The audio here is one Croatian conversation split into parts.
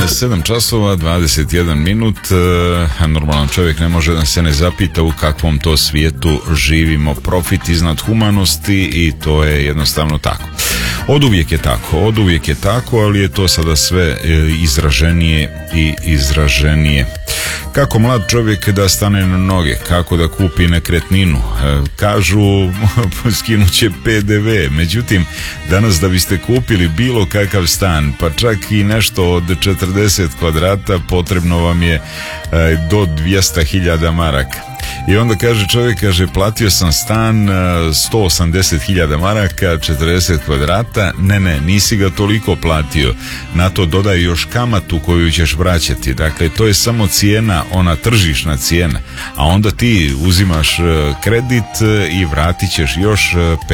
7 časova, 21 minut, normalan čovjek ne može da se ne zapita u kakvom to svijetu živimo. Profit iznad humanosti i to je jednostavno tako. Oduvijek je tako, ali je to sada sve izraženije i izraženije. Kako mlad čovjek da stane na noge, kako da kupi nekretninu, kažu skinut će PDV, međutim danas da biste kupili bilo kakav stan, pa čak i nešto od 40 kvadrata, potrebno vam je do 200.000 maraka. I onda kaže čovjek, platio sam stan 180.000 maraka, 40 kvadrata, ne, nisi ga toliko platio, na to dodaj još kamatu koju ćeš vraćati, dakle to je samo cijena, ona tržišna cijena, a onda ti uzimaš kredit i vratit ćeš još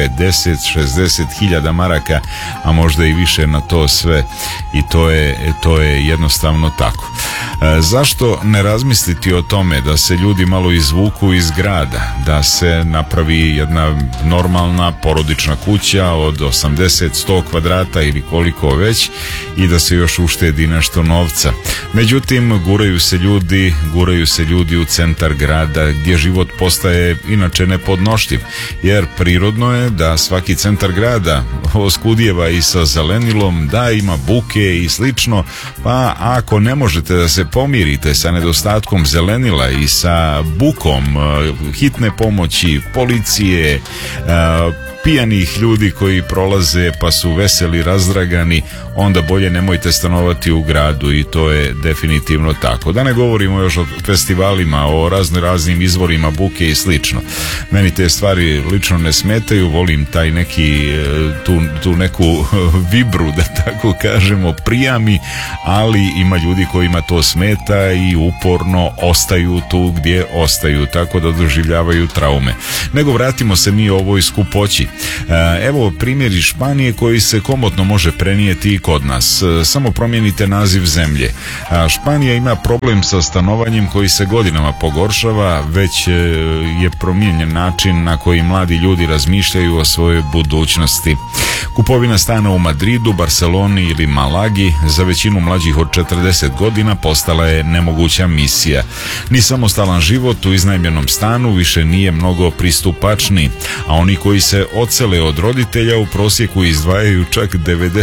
50-60.000 maraka, a možda i više na to sve, i to je jednostavno tako. Zašto ne razmisliti o tome da se ljudi malo izvuku iz grada, da se napravi jedna normalna porodična kuća od 80-100 kvadrata ili koliko već, i da se još uštedi nešto novca. Međutim, guraju se ljudi u centar grada gdje život postaje inače nepodnošljiv, jer prirodno je da svaki centar grada oskudijeva i sa zelenilom, da ima buke i slično, pa ako ne možete da se pomirite sa nedostatkom zelenila i sa bukom hitne pomoći, policije, pijanih ljudi koji prolaze pa su veseli, razdragani, onda bolje nemojte stanovati u gradu, i to je definitivno tako. Da ne govorimo još o festivalima, o raznim izvorima buke i slično. Meni te stvari lično ne smetaju, volim taj neki, tu neku vibru, da tako kažemo, prijami, ali ima ljudi kojima to smeta i uporno ostaju tu gdje ostaju, tako da doživljavaju traume. Nego vratimo se mi ovoj skupoći. Evo primjer iz Španije koji se komotno može prenijeti i kod nas. Samo promijenite naziv zemlje. Španija ima problem sa stanovanjem koji se godinama pogoršava, već je promijenjen način na koji mladi ljudi razmišljaju o svojoj budućnosti. Kupovina stana u Madridu, Barceloni ili Malagi za većinu mlađih od 40 godina postala je nemoguća misija. Ni samostalan život u iznajmljenom stanu više nije mnogo pristupačniji, a oni koji se odsele od roditelja u prosjeku izdvajaju čak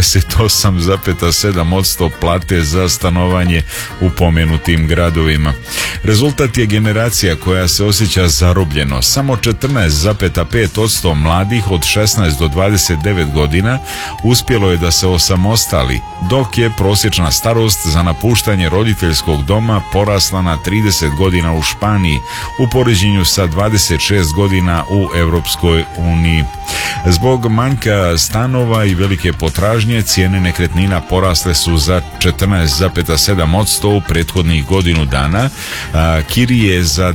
98,7% plate za stanovanje u pomenutim gradovima. Rezultat je generacija koja se osjeća zarobljeno. Samo 14,5% mladih od 16 do 29 godina uspjelo je da se osamostali, dok je prosječna starost za napuštanje roditeljskog doma porasla na 30 godina u Španiji u poređenju sa 26 godina u Europskoj uniji. Zbog manjka stanova i velike potražnje, cijene nekretnina porasle su za 14,7% u prethodnih godinu dana, kirije za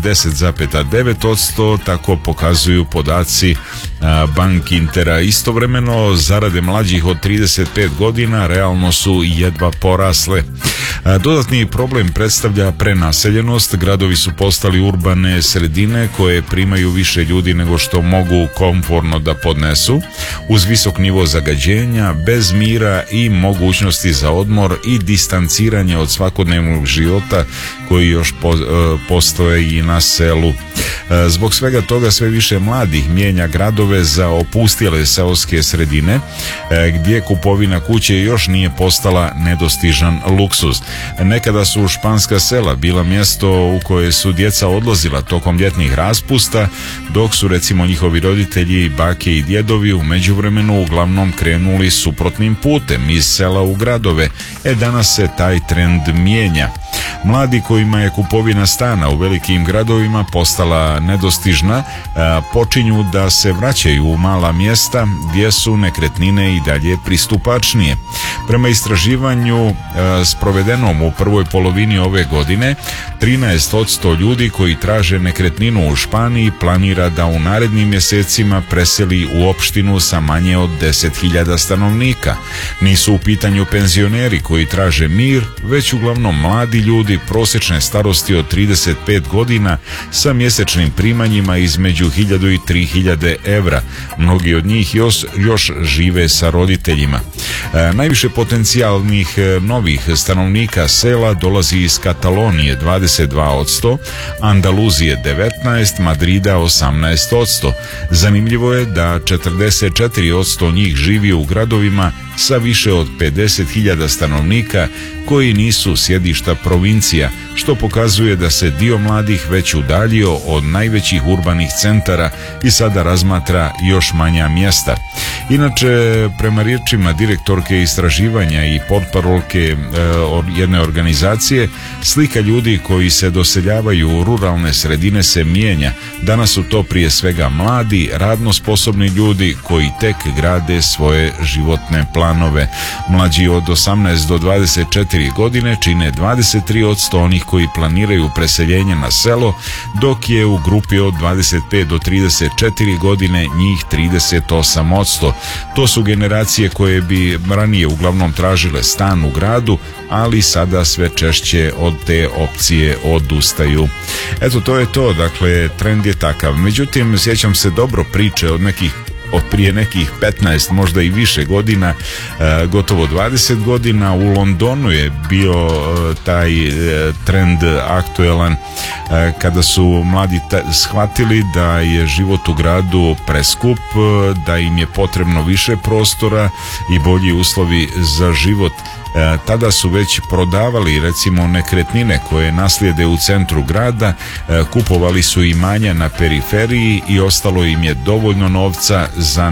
10,9%, tako pokazuju podaci Bank Intera. Istovremeno, zarade mlađih od 35 godina realno su jedva porasle. Dodatni problem predstavlja prenaseljenost. Gradovi su postali urbane sredine koje primaju više ljudi nego što mogu komforno da podnesu, uz visok nivo zagađenja, bez mira i mogućnosti za odmor i distanciranje od svakodnevnog života koji još postoje i na selu. Zbog svega toga sve više mladih mijenja gradove za opustjele seoske sredine, gdje kupovina kuće još nije postala nedostižan luksuz. Nekada su španska sela bila mjesto u koje su djeca odlazila tokom ljetnih raspusta, dok su recimo njihovi roditelji, bake i djedovi u međuvremenu uglavnom krenuli suprotnim putem iz sela u gradove. Danas se taj trend mijenja. Mladi kojima je kupovina stana u velikim gradovima postala nedostižna, počinju da se vraćaju u mala mjesta gdje su nekretnine i dalje pristupačnije. Prema istraživanju sprovedenom u prvoj polovini ove godine, 13% ljudi koji traže nekretninu u Španiji planira da u narednim mjesecima preseli u opštinu sa manje od 10.000 stanovnika. Nisu u pitanju penzioneri koji traže mir, već uglavnom mladi ljudi prosječne starosti od 35 godina sa mjesečnim primanjima između 1000 i 3000 evra. Mnogi od njih još žive sa roditeljima. Najviše potencijalnih novih stanovnika sela dolazi iz Katalonije 22%, Andaluzije 19%, Madrida 18%. Zanimljivo je da 44% njih živi u gradovima sa više od 50.000 stanovnika koji nisu sjedišta provincija, što pokazuje da se dio mladih već udaljio od najvećih urbanih centara i sada razmatra još manja mjesta. Inače, prema riječima direktorke istraživanja i portparolke jedne organizacije, slika ljudi koji se doseljavaju u ruralne sredine se mijenja. Danas su to prije svega mladi, radno sposobni ljudi koji tek grade svoje životne planove. Mlađi od 18 do 24 godine čine 23% onih koji planiraju preseljenje na selo, dok je u grupi od 25 do 34 godine njih 38%. To su generacije koje bi ranije uglavnom tražile stan u gradu, ali sada sve češće od te opcije odustaju. Eto, to je to, dakle, trend je takav. Međutim, sjećam se dobro priče od prije nekih 15, možda i više godina, gotovo 20 godina, u Londonu je bio taj trend aktuelan kada su mladi shvatili da je život u gradu preskup, da im je potrebno više prostora i bolji uslovi za život. Tada su već prodavali recimo nekretnine koje naslijede u centru grada, kupovali su imanja na periferiji i ostalo im je dovoljno novca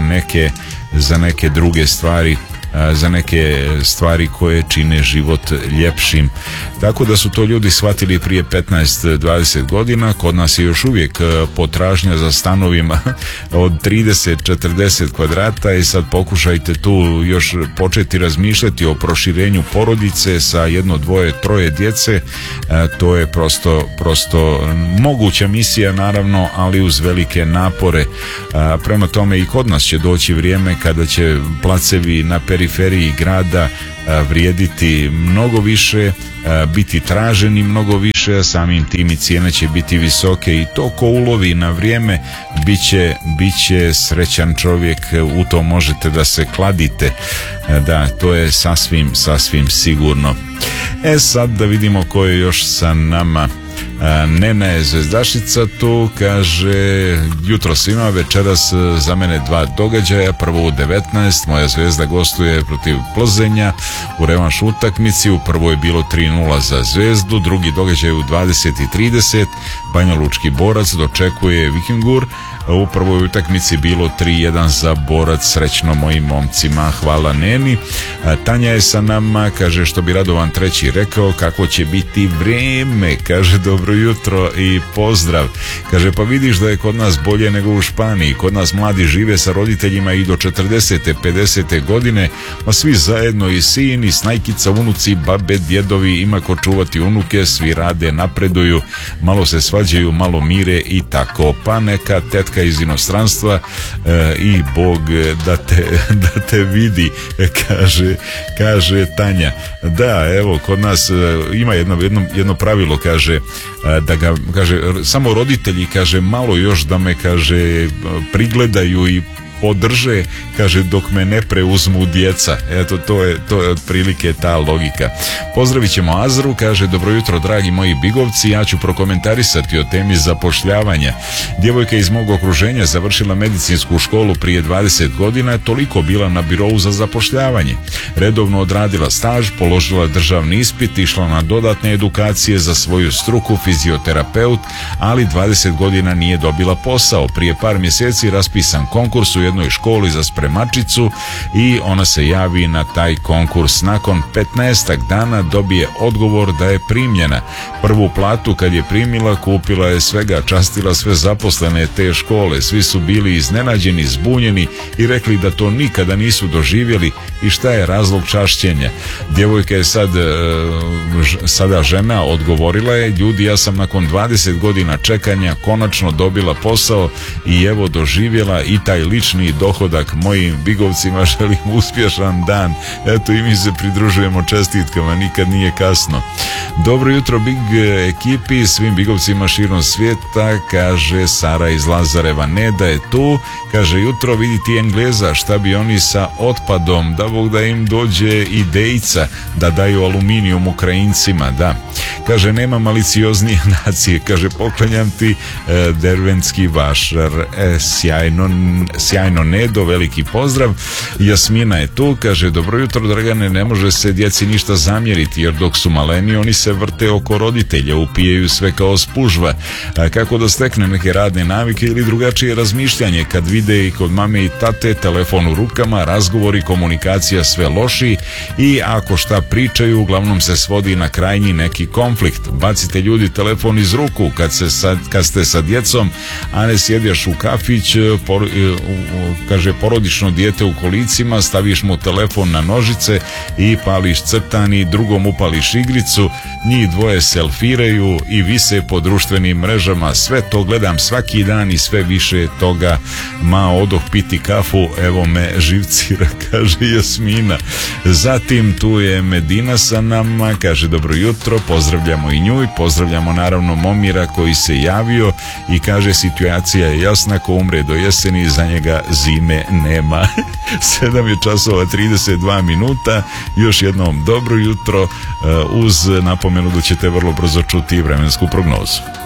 za neke druge stvari, za neke stvari koje čine život ljepšim. Tako da su to ljudi shvatili prije 15-20 godina. Kod nas je još uvijek potražnja za stanovima od 30-40 kvadrata i sad pokušajte tu još početi razmišljati o proširenju porodice sa 1, 2, 3 djece. To je prosto moguća misija, naravno, ali uz velike napore. Prema tome i kod nas će doći vrijeme kada će placevi na periferiji grada vrijediti mnogo više, biti traženi mnogo više, a samim tim i cijene će biti visoke i to ko ulovi na vrijeme bit će srećan čovjek, u to možete da se kladite. Da, to je sasvim sigurno. Sad da vidimo ko je još sa nama. Nena je zvezdašica tu, kaže: jutro svima, večeras za mene 2 događaja. Prvo u 19, moja Zvezda gostuje protiv Plzenja u revanš utakmici. U prvoj je bilo 3-0 za Zvezdu, drugi događaj u 20:30 Banjalučki Borac dočekuje Vikingur. U prvoj utakmici bilo 3-1 za Borac. Srećno mojim momcima. Hvala Neni. Tanja je sa nama, kaže: što bi Radovan III rekao, kako će biti vrijeme. Kaže: dobro jutro i pozdrav. Kaže: pa vidiš da je kod nas bolje nego u Španiji. Kod nas mladi žive sa roditeljima i do 40. 50. godine, pa svi zajedno, i sin i snajkica, unuci, babe, djedovi, ima ko čuvati unuke, svi rade, napreduju, malo se svađaju, malo mire i tako. Pa neka tetka iz inostranstva i Bog da te vidi, kaže Tanja. Da, evo, kod nas ima jedno pravilo, kaže, samo roditelji, kaže, malo još da me, kaže, prigledaju i podrže, kaže, dok me ne preuzmu djeca. Eto, to je otprilike ta logika. Pozdravit ćemo Azru, kaže: dobro jutro dragi moji bigovci, ja ću prokomentarisati o temi zapošljavanja. Djevojka iz mog okruženja završila medicinsku školu prije 20 godina, toliko bila na birou za zapošljavanje. Redovno odradila staž, položila državni ispit, išla na dodatne edukacije za svoju struku, fizioterapeut, ali 20 godina nije dobila posao. Prije par mjeseci raspisan konkurs u jednoj školi za spremačicu i ona se javi na taj konkurs. Nakon 15 dana dobije odgovor da je primljena. Prvu platu kad je primila, kupila je svega, častila sve zaposlene te škole. Svi su bili iznenađeni, zbunjeni i rekli da to nikada nisu doživjeli i šta je razlog čašćenja. Djevojka je sada žena, odgovorila je: ljudi, ja sam nakon 20 godina čekanja konačno dobila posao i evo doživjela i taj lični lični dohodak. Mojim bigovcima želim uspješan dan. Eto i mi se pridružujemo čestitkama, nikad nije kasno. Dobro jutro Big ekipi, svim bigovcima širom svijeta, kaže Sara iz Lazareva. Neda je tu, kaže jutro viditi Engleza, šta bi oni sa otpadom, da Bog da im dođe idejica da daju aluminijum Ukrajincima, da. Kaže nema malicioznije nacije, kaže poklanjam ti dervenski vašar, sjajno Nedo, veliki pozdrav. Jasmina je tu, kaže dobro jutro Dragane, ne može se djeci ništa zamjeriti jer dok su maleni oni se vrte oko roditelja, upijaju sve kao spužva. Kako da stekne neke radne navike ili drugačije razmišljanje kad vide i kod mame i tate telefon u rukama, razgovori, komunikacija sve loši i ako šta pričaju uglavnom se svodi na krajnji neki konflikt. Bacite ljudi telefon iz ruku kad ste sa djecom, a ne sjedeš u kafić, kaže porodično dijete u kolicima, staviš mu telefon na nožice i pališ crtani, drugom upališ igricu, njih dvoje selfiraju i vise po društvenim mrežama. Sve to gledam svaki dan i sve više toga. Ma odoh piti kafu, evo me živcira, kaže Jasmina. Zatim tu je Medina sa nama, kaže dobro jutro, pozdravljamo i nju i pozdravljamo naravno Momira koji se javio i kaže situacija je jasna, ko umre do jeseni za njega zime nema. 7 je časova 32 minuta, još jednom dobro jutro uz napomenu da ćete vrlo brzo čuti vremensku prognozu.